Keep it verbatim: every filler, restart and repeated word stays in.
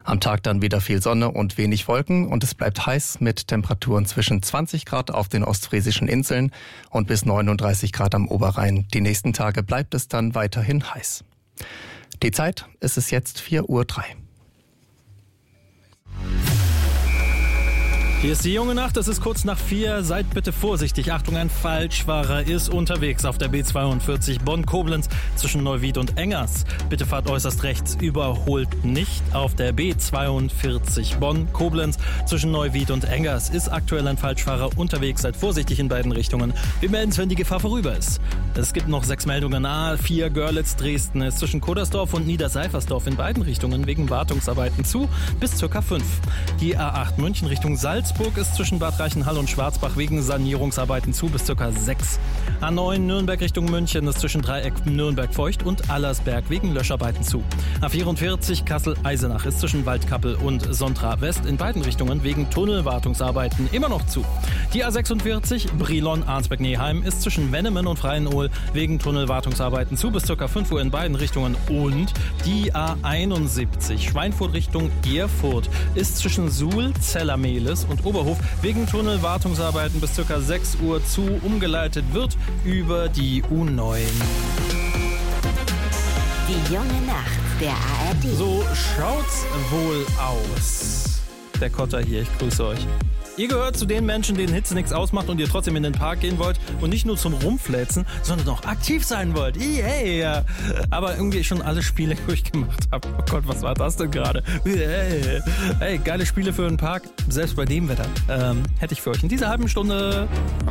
Am Tag dann wieder viel Sonne und wenig Wolken und es bleibt heiß mit Temperaturen zwischen zwanzig Grad auf den ostfriesischen Inseln und bis neununddreißig Grad am Oberrhein. Die nächsten Tage bleibt es dann weiterhin heiß. Die Zeit ist es jetzt vier Uhr drei. Hier ist die junge Nacht, es ist kurz nach vier. Seid bitte vorsichtig. Achtung, ein Falschfahrer ist unterwegs auf der B zweiundvierzig Bonn-Koblenz zwischen Neuwied und Engers. Bitte fahrt äußerst rechts, überholt nicht. Auf der B zweiundvierzig Bonn-Koblenz zwischen Neuwied und Engers ist aktuell ein Falschfahrer unterwegs. Seid vorsichtig in beiden Richtungen. Wir melden es, wenn die Gefahr vorüber ist. Es gibt noch sechs Meldungen. A vier Görlitz-Dresden ist zwischen Kodersdorf und Niederseifersdorf in beiden Richtungen wegen Wartungsarbeiten zu bis circa fünf. Die A acht München Richtung Salzburg ist zwischen Bad Reichenhall und Schwarzbach wegen Sanierungsarbeiten zu bis ca. sechs. A neun Nürnberg Richtung München ist zwischen Dreieck Nürnberg-Feucht und Allersberg wegen Löscharbeiten zu. A vierundvierzig Kassel-Eisenach ist zwischen Waldkappel und Sontra West in beiden Richtungen wegen Tunnelwartungsarbeiten immer noch zu. Die A sechsundvierzig Brilon-Arnsberg-Neheim ist zwischen Wennemen und Freienohl wegen Tunnelwartungsarbeiten zu bis ca. fünf Uhr in beiden Richtungen. Und die A einundsiebzig Schweinfurt Richtung Erfurt ist zwischen Suhl, Zellermehlis und Oberhof wegen Tunnelwartungsarbeiten bis ca. sechs Uhr zu. Umgeleitet wird über die U neun. Die junge Nacht der A R D. So schaut's wohl aus. Der Kotter hier, ich grüße euch. Ihr gehört zu den Menschen, denen Hitze nichts ausmacht und ihr trotzdem in den Park gehen wollt und nicht nur zum Rumflätzen, sondern auch aktiv sein wollt. Yeah. Aber irgendwie schon alle Spiele durchgemacht habt. Oh Gott, was war das denn gerade? Yeah. Hey, geile Spiele für den Park, selbst bei dem Wetter. Ähm, hätte ich für euch in dieser halben Stunde.